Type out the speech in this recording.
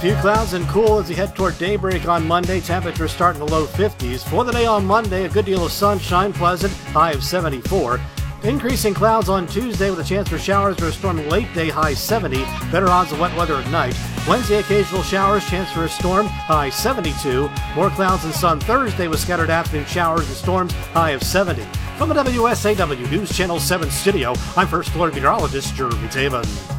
few clouds and cool as you head toward daybreak on Monday. Temperatures starting in the low 50s. For the day on Monday, a good deal of sunshine, pleasant, high of 74. Increasing clouds on Tuesday with a chance for showers or a stormy late day, high 70. Better odds of wet weather at night. Wednesday, occasional showers, chance for a storm, high 72. More clouds and sun Thursday with scattered afternoon showers and storms, high of 70. From the WSAW News Channel 7 studio, I'm First Alert Meteorologist Jeremy Taven.